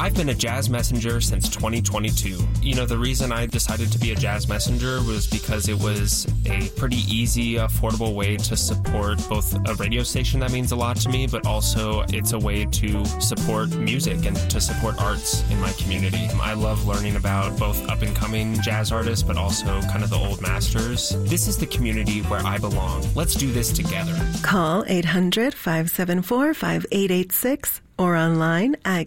I've been a jazz messenger since 2022. You know, the reason I decided to be a jazz messenger was because it was a pretty easy, affordable way to support both a radio station that means a lot to me, but also it's a way to support music and to support arts in my community. I love learning about both up-and-coming jazz artists, but also kind of the old masters. This is the community where I belong. Let's do this together. Call 800-574-5886 or online at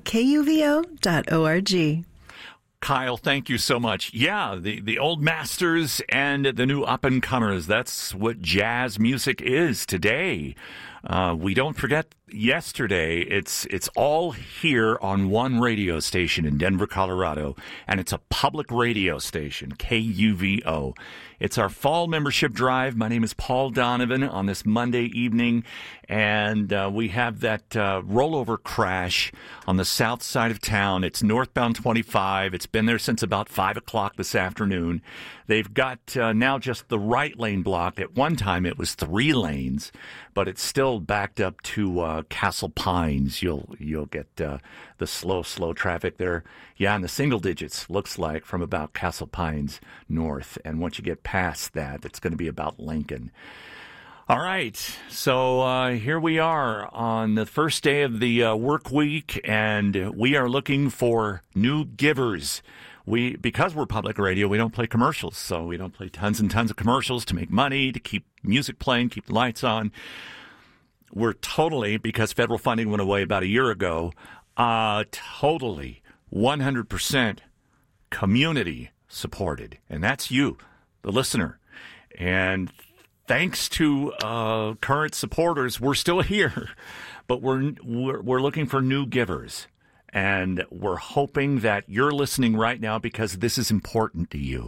kuvo.org. Kyle, thank you so much. Yeah, the old masters and the new up-and-comers. That's what jazz music is today. We don't forget yesterday. It's all here on one radio station in Denver, Colorado, and it's a public radio station, KUVO. It's our fall membership drive. My name is Paul Donovan on this Monday evening, and we have that rollover crash on the south side of town. It's northbound 25. It's been there since about 5 o'clock this afternoon. They've got now just the right lane blocked. At one time, it was 3 lanes, but it's still backed up to Castle Pines. You'll get the slow traffic there. Yeah, in the single digits, looks like, from about Castle Pines north. And once you get past that, it's going to be about Lincoln. All right, so here we are on the first day of the work week, and we are looking for new givers. Because we're public radio, we don't play commercials, so we don't play tons and tons of commercials to make money, to keep music playing, keep the lights on. We're totally, because federal funding went away about a year ago, totally 100% community supported. And that's you, the listener. And thanks to current supporters, we're still here. But we're looking for new givers. And we're hoping that you're listening right now because this is important to you.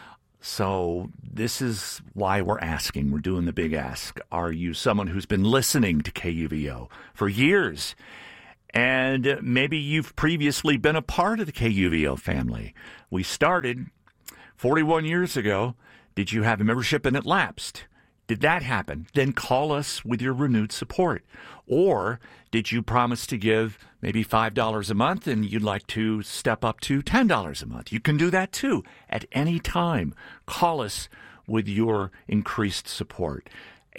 So this is why we're asking. We're doing the big ask. Are you someone who's been listening to KUVO for years? And maybe you've previously been a part of the KUVO family. We started 41 years ago. Did you have a membership and it lapsed? Did that happen? Then call us with your renewed support. Or did you promise to give maybe $5 a month and you'd like to step up to $10 a month? You can do that too at any time. Call us with your increased support.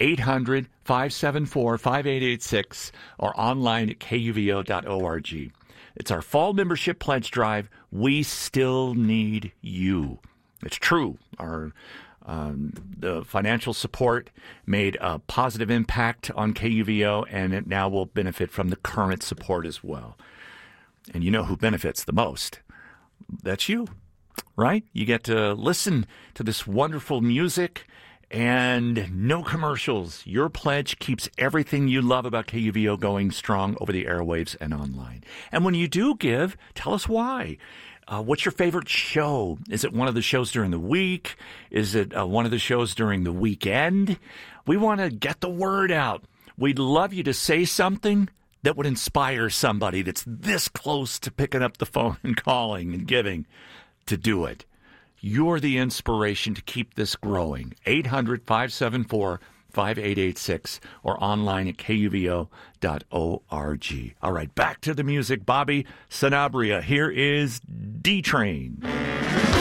800-574-5886 or online at kuvo.org. It's our fall membership pledge drive. We still need you. It's true. The financial support made a positive impact on KUVO, and it now will benefit from the current support as well. And you know who benefits the most? That's you, right? You get to listen to this wonderful music and no commercials. Your pledge keeps everything you love about KUVO going strong over the airwaves and online. And when you do give, tell us why. What's your favorite show? Is it one of the shows during the week? Is it one of the shows during the weekend? We want to get the word out. We'd love you to say something that would inspire somebody that's this close to picking up the phone and calling and giving to do it. You're the inspiration to keep this growing. 800-574-5886 or online at kuvo.org. All right, back to the music. Bobby Sanabria. Here is D-Train.